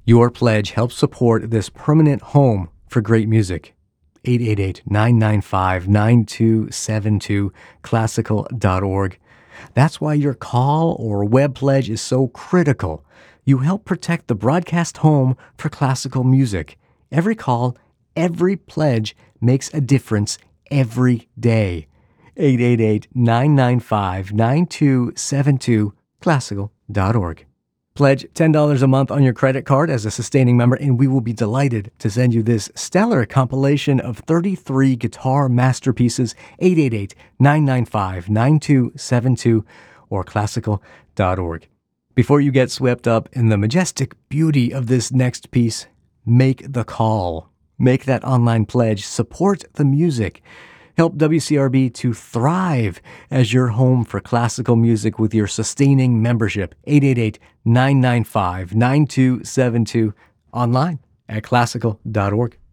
Your pledge helps support this permanent home for great music. 888-995-9272, classical.org. That's why your call or web pledge is so critical. You help protect the broadcast home for classical music. Every call, every pledge makes a difference every day. 888-995-9272, classical.org. Pledge $10 a month on your credit card as a sustaining member, and we will be delighted to send you this stellar compilation of 33 guitar masterpieces. 888-995-9272 or classical.org. Before you get swept up in the majestic beauty of this next piece, make the call. Make that online pledge. Support the music. Help WCRB to thrive as your home for classical music with your sustaining membership. 888-995-9272, online at classical.org.